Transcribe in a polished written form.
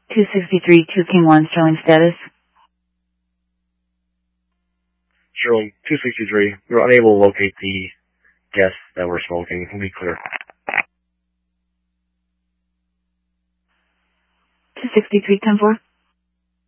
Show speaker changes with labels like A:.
A: 263, 2 King 1, Sterling status.
B: Sterling 263, we're unable to locate the guests that were smoking. We'll be clear.
A: 263, 10-4.